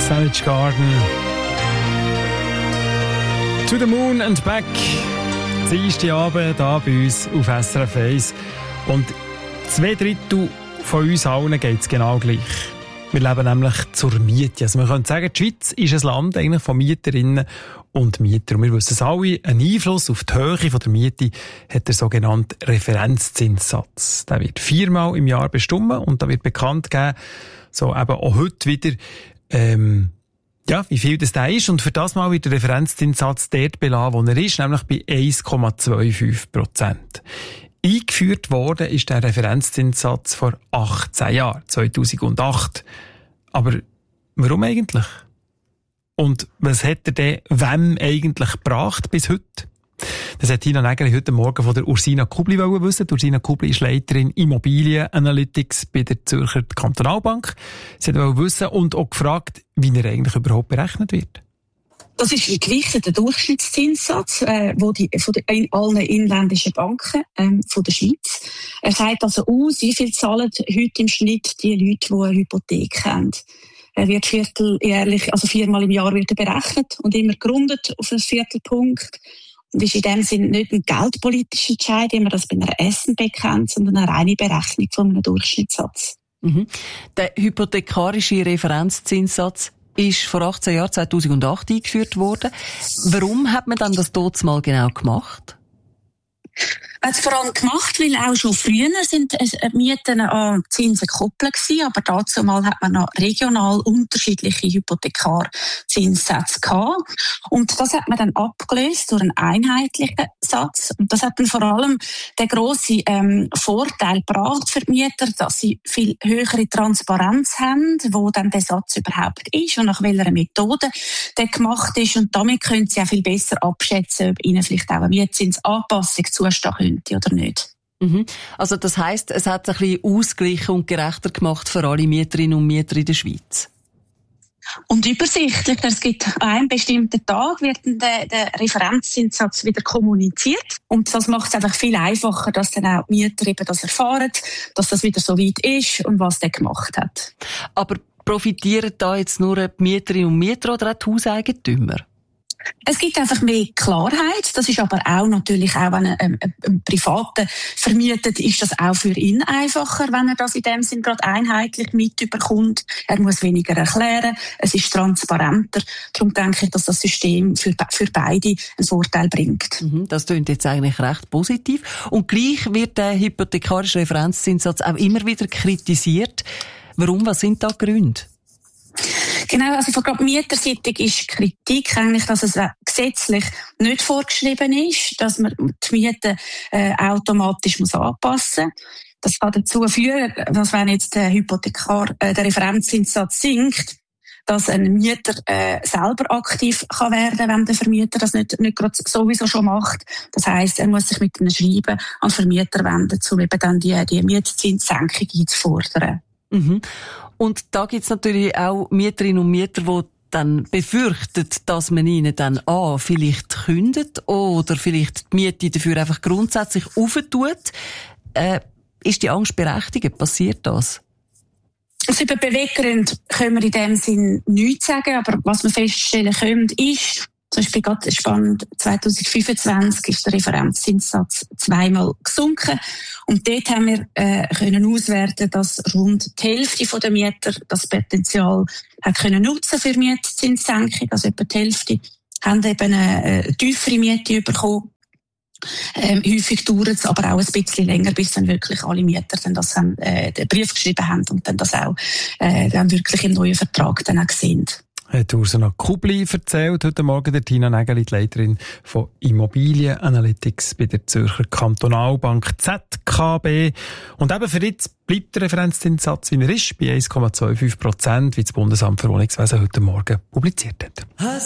Savage Garden. To the Moon and Back. Das erste Abend hier bei uns auf SRF 1. Und 2/3 von uns allen geht es genau gleich. Wir leben nämlich zur Miete. Also man könnte sagen, die Schweiz ist ein Land eigentlich von Mieterinnen und Mietern. Und wir wissen es alle, einen Einfluss auf die Höhe der Miete hat der sogenannte Referenzzinssatz. Der wird 4-mal im Jahr bestimmt und da wird bekannt gegeben, so eben auch heute wieder, wie viel das da ist. Und für das Mal wird der Referenzzinssatz dort belassen, wo er ist, nämlich bei 1,25%. Eingeführt worden ist der Referenzzinssatz vor 18 Jahren, 2008. Aber warum eigentlich? Und was hat er denn wem eigentlich gebracht bis heute? Das hat Tina Nägeli heute Morgen von der Ursina Kubli wissen. Ursina Kubli ist Leiterin Immobilien-Analytics bei der Zürcher Kantonalbank. Sie wollte wissen und auch gefragt, wie er eigentlich überhaupt berechnet wird. Das ist ein gewichteter Durchschnittszinssatz, wo von allen inländischen Banken von der Schweiz. Er sagt also aus, wie viel zahlen heute im Schnitt die Leute, die eine Hypothek haben. Er wird vierteljährlich, also 4-mal im Jahr wird er berechnet und immer gerundet auf einen Viertelpunkt. Und ist in dem Sinne nicht ein geldpolitischer Entscheid, wie man das bei einer SNB kennt, sondern eine reine Berechnung von einem Durchschnittssatz. Mhm. Der hypothekarische Referenzzinssatz ist vor 18 Jahren, 2008, eingeführt worden. Warum hat man dann das dort mal genau gemacht? Man hat es vor allem gemacht, weil auch schon früher sind Mieten an Zinsen gekoppelt gewesen, aber dazu mal hat man noch regional unterschiedliche Hypothekarzinssätze gehabt. Und das hat man dann abgelöst durch einen einheitlichen Satz. Und das hat dann vor allem den grossen Vorteil gebracht für die Mieter, dass sie viel höhere Transparenz haben, wo dann der Satz überhaupt ist und nach welcher Methode der gemacht ist. Und damit können sie auch viel besser abschätzen, ob ihnen vielleicht auch eine Mietzinsanpassung zustehen könnte oder nicht. Mhm. Also das heisst, es hat ein bisschen ausgeglichen und gerechter gemacht für alle Mieterinnen und Mieter in der Schweiz. Und übersichtlich. Es gibt an einem bestimmten Tag wird der Referenzzinssatz wieder kommuniziert. Und das macht es einfach viel einfacher, dass dann auch die Mieter eben das erfahren, dass das wieder so weit ist und was der gemacht hat. Aber profitieren da jetzt nur die Mieterinnen und Mieter oder auch die Hauseigentümer? Es gibt einfach mehr Klarheit. Das ist aber auch natürlich, auch wenn ein Privater vermietet, ist das auch für ihn einfacher, wenn er das in dem Sinn gerade einheitlich mitbekommt. Er muss weniger erklären. Es ist transparenter. Darum denke ich, dass das System für beide einen Vorteil bringt. Das klingt jetzt eigentlich recht positiv. Und gleich wird der hypothekarische Referenzzinssatz auch immer wieder kritisiert. Warum? Was sind da die Gründe? Genau, also von gerade Mieterseite ist Kritik eigentlich, dass es gesetzlich nicht vorgeschrieben ist, dass man die Miete automatisch anpassen muss. Das kann dazu führen, dass wenn jetzt der Referenzzinssatz sinkt, dass ein Mieter selber aktiv kann werden, wenn der Vermieter das nicht gerade sowieso schon macht. Das heisst, er muss sich mit einem Schreiben an den Vermieter wenden, um eben dann die Mietzinssenkung einzufordern. Mhm. Und da gibt's natürlich auch Mieterinnen und Mieter, die dann befürchten, dass man ihnen dann vielleicht kündet oder vielleicht die Miete dafür einfach grundsätzlich aufentut. Ist die Angst berechtigt? Passiert das? Also über Beweggründe können wir in dem Sinn nichts sagen, aber was wir feststellen können, ist, zum Beispiel gerade spannend, 2025 ist der Referenzzinssatz 2-mal gesunken. Und dort haben wir können auswerten, dass rund die Hälfte der Mieter das Potenzial hat können nutzen für Mietzinssenkung. Also etwa die Hälfte haben eben eine tiefere Miete bekommen. Häufig dauert es aber auch ein bisschen länger, bis dann wirklich alle Mieter dann das den Brief geschrieben haben und dann das auch dann wirklich im neuen Vertrag dann auch sehen. Hat Ursina Kubli erzählt, heute Morgen der Tina Nägeli, die Leiterin von Immobilien-Analytics bei der Zürcher Kantonalbank ZKB. Und eben für jetzt bleibt der Referenzzinssatz, wie er ist, bei 1,25%, wie das Bundesamt für Wohnungswesen heute Morgen publiziert hat.